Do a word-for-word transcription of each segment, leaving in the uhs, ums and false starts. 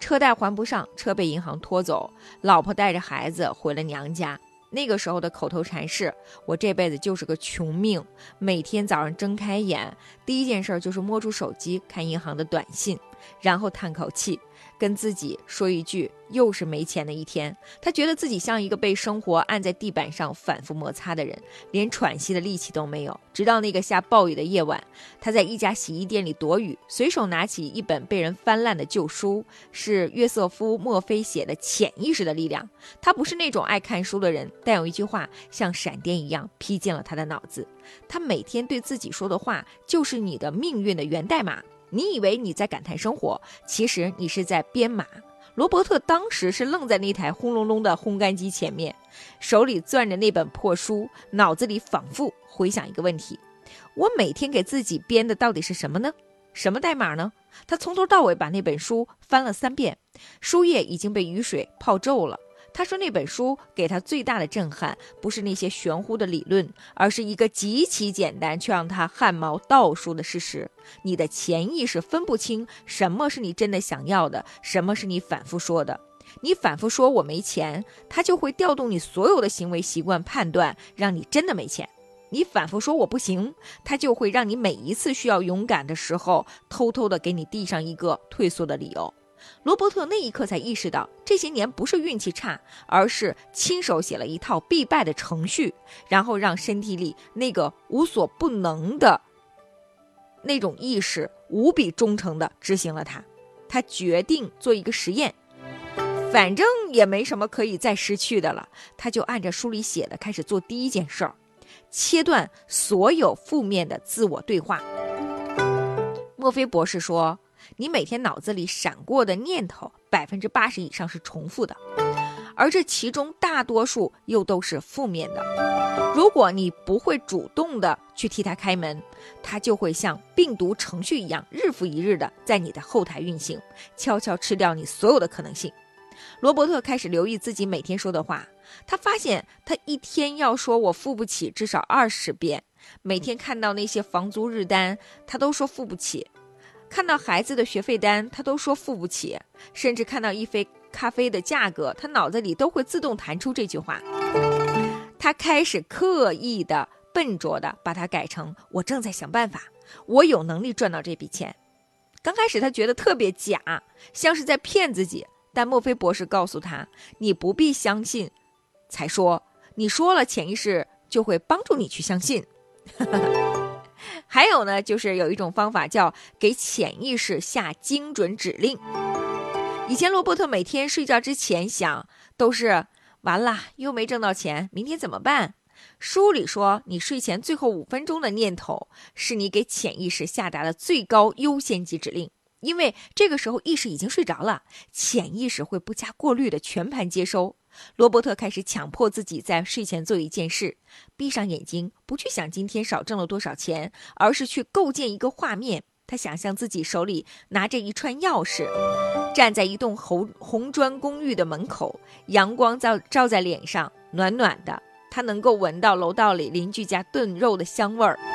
车贷还不上，车被银行拖走，老婆带着孩子回了娘家。那个时候的口头禅是：我这辈子就是个穷命，每天早上睁开眼，第一件事就是摸出手机看银行的短信，然后叹口气，跟自己说一句又是没钱的一天。他觉得自己像一个被生活按在地板上反复摩擦的人，连喘息的力气都没有。直到那个下暴雨的夜晚，他在一家洗衣店里躲雨，随手拿起一本被人翻烂的旧书，是约瑟夫·墨菲写的《潜意识的力量》。他不是那种爱看书的人，但有一句话像闪电一样劈进了他的脑子。他每天对自己说的话就是你的命运的源代码。你以为你在感叹生活，其实你是在编码。罗伯特当时是愣在那台轰隆隆的烘干机前面，手里攥着那本破书，脑子里反复回想一个问题：我每天给自己编的到底是什么呢？什么代码呢？他从头到尾把那本书翻了三遍，书页已经被雨水泡皱了。他说那本书给他最大的震撼，不是那些玄乎的理论，而是一个极其简单却让他汗毛倒竖的事实：你的潜意识分不清什么是你真的想要的，什么是你反复说的。你反复说我没钱，他就会调动你所有的行为习惯判断，让你真的没钱。你反复说我不行，他就会让你每一次需要勇敢的时候，偷偷的给你递上一个退缩的理由。罗伯特那一刻才意识到，这些年不是运气差，而是亲手写了一套必败的程序，然后让身体里那个无所不能的那种意识无比忠诚地执行了它。他决定做一个实验，反正也没什么可以再失去的了，他就按照书里写的开始做第一件事儿，切断所有负面的自我对话。墨菲博士说，你每天脑子里闪过的念头百分之八十以上是重复的，而这其中大多数又都是负面的。如果你不会主动的去替它开门，它就会像病毒程序一样，日复一日的在你的后台运行，悄悄吃掉你所有的可能性。罗伯特开始留意自己每天说的话，他发现他一天要说我付不起至少二十遍，每天看到那些房租日单，他都说付不起。看到孩子的学费单，他都说付不起，甚至看到一杯咖啡的价格，他脑子里都会自动弹出这句话。他开始刻意的、笨拙的把它改成我正在想办法，我有能力赚到这笔钱。刚开始他觉得特别假，像是在骗自己，但墨菲博士告诉他，你不必相信才说，你说了潜意识就会帮助你去相信。还有呢，就是有一种方法叫给潜意识下精准指令。以前罗伯特每天睡觉之前想都是完了又没挣到钱，明天怎么办？书里说，你睡前最后五分钟的念头是你给潜意识下达的最高优先级指令，因为这个时候意识已经睡着了，潜意识会不加过滤的全盘接收。罗伯特开始强迫自己在睡前做一件事，闭上眼睛，不去想今天少挣了多少钱，而是去构建一个画面。他想象自己手里拿着一串钥匙，站在一栋红红砖公寓的门口，阳光照照在脸上，暖暖的，他能够闻到楼道里邻居家炖肉的香味儿，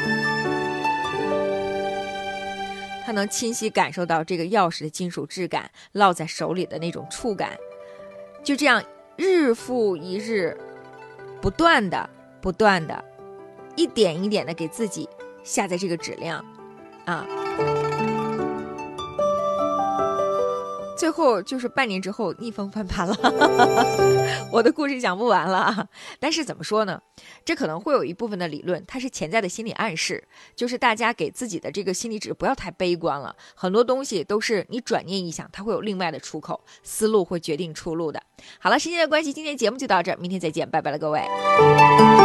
他能清晰感受到这个钥匙的金属质感，烙在手里的那种触感。就这样日复一日，不断的不断的一点一点的给自己下在这个质量啊，最后就是半年之后逆风翻盘了。我的故事讲不完了，但是怎么说呢，这可能会有一部分的理论它是潜在的心理暗示，就是大家给自己的这个心理值不要太悲观了，很多东西都是你转念一想，它会有另外的出口，思路会决定出路的。好了，时间的关系，今天节目就到这儿，明天再见，拜拜了各位。